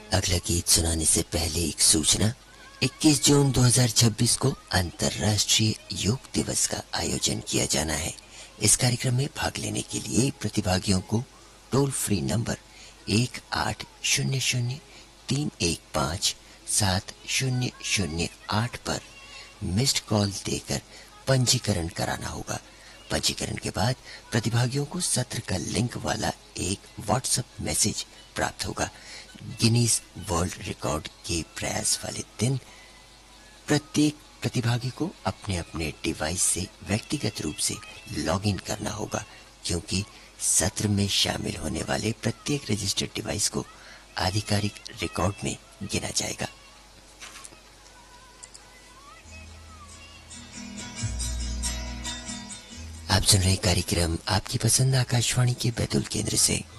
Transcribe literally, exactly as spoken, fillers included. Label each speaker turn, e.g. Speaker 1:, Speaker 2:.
Speaker 1: अगला गीत सुनाने से पहले एक सूचना। इक्कीस जून दो हज़ार छब्बीस को अंतर्राष्ट्रीय योग दिवस का आयोजन किया जाना है। इस कार्यक्रम में भाग लेने के लिए प्रतिभागियों को टोल फ्री नंबर एक आठ शून्य शून्य तीन एक पाँच सात शून्य शून्य आठ पर मिस्ड कॉल देकर पंजीकरण कराना होगा। पंजीकरण के बाद प्रतिभागियों को सत्र का लिंक वाला एक व्हाट्सएप मैसेज प्राप्त होगा। गिनीज वर्ल्ड रिकॉर्ड के प्रयास वाले दिन प्रत्येक प्रतिभागी को अपने अपने डिवाइस से व्यक्तिगत रूप से लॉगिन करना होगा, क्योंकि सत्र में शामिल होने वाले प्रत्येक रजिस्टर्ड डिवाइस को आधिकारिक रिकॉर्ड में गिना जाएगा। आप सुन रहे कार्यक्रम आपकी पसंद आकाशवाणी के बैतूल केंद्र से।